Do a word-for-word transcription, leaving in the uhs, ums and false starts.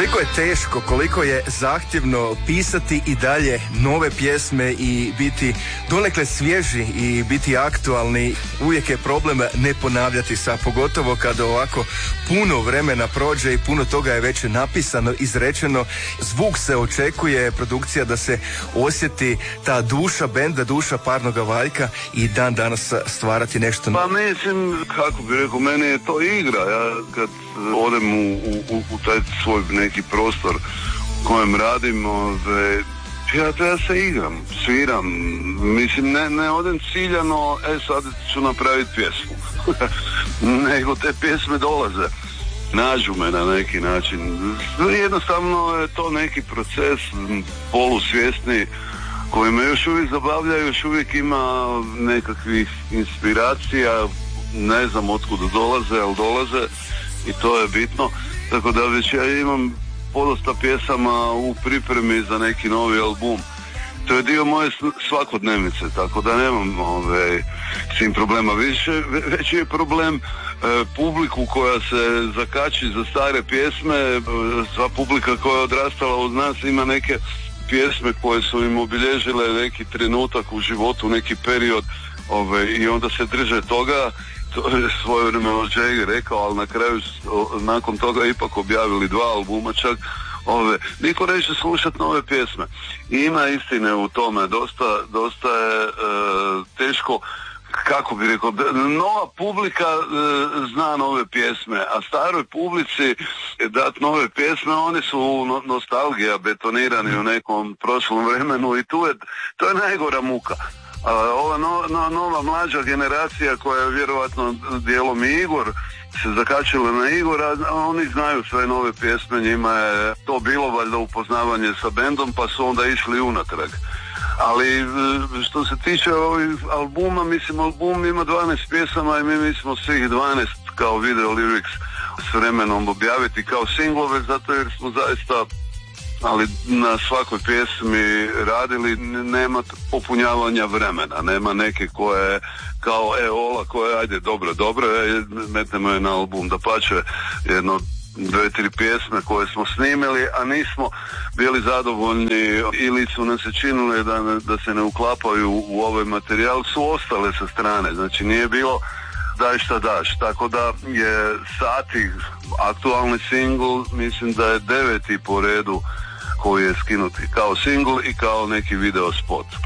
Koliko je teško, koliko je zahtjevno pisati i dalje nove pjesme i biti donekle svježi i biti aktualni, uvijek je problem ne ponavljati se, pogotovo kada ovako puno vremena prođe i puno toga je već napisano, izrečeno, zvuk se očekuje, produkcija da se osjeti ta duša benda, duša Parnoga Valjka i dan danas stvarati nešto. Pa mislim, kako bi rekao, meni je to igra, ja kad odem u, u, u taj svoj neki prostor u kojem radim, ove, ja, ja se igram, sviram, mislim ne, ne odem ciljano, e sad ću napraviti pjesmu, nego te pjesme dolaze, nađu me na neki način, jednostavno je to neki proces polusvjesni koji me još uvijek zabavlja, još uvijek ima nekakvih inspiracija, ne znam otkud dolaze, ali dolaze i to je bitno, tako da već ja imam podosta pjesama u pripremi za neki novi album. To je dio moje svakodnevnice, tako da nemam ove, s tim problema. Više, veći je problem e, publiku koja se zakači za stare pjesme, sva publika koja je odrastala uz nas ima neke pjesme koje su im obilježile neki trenutak u životu, neki period ove, i onda se drže toga. To je svoje vrijeme od Jagger rekao, ali na kraju nakon toga ipak objavili dva albuma čak. Ove, niko neće slušati nove pjesme. I ima istine u tome, dosta, dosta je e, teško, kako bi rekao, nova publika e, zna nove pjesme, a staroj publici dat nove pjesme, oni su no, nostalgija, betonirani u nekom prošlom vremenu i tu je, to je najgora muka. A ova no, no, nova mlađa generacija koja je vjerojatno dijelom i Igor se zakačila na Igora, oni znaju sve nove pjesme, njima je to bilo valjda upoznavanje sa bendom pa su onda išli unatrag. Ali što se tiče ovih albuma, mislim album ima dvanaest pjesama i mi mislimo svih dvanaest kao video lyrics s vremenom objaviti kao singlove, zato jer smo zaista ali na svakoj pjesmi radili, nema popunjavanja vremena, nema neke koje kao e ola koja ajde dobro, dobro, metnemo je na album, da pače jedno dve, tri pjesme koje smo snimili, a nismo bili zadovoljni ili su nam se činili da, da se ne uklapaju u ovaj materijal, su ostale sa strane, znači nije bilo daj šta daš, tako da je Sati aktualni singl, mislim da je deveti po redu koji je skinuti kao singl i kao neki video spot.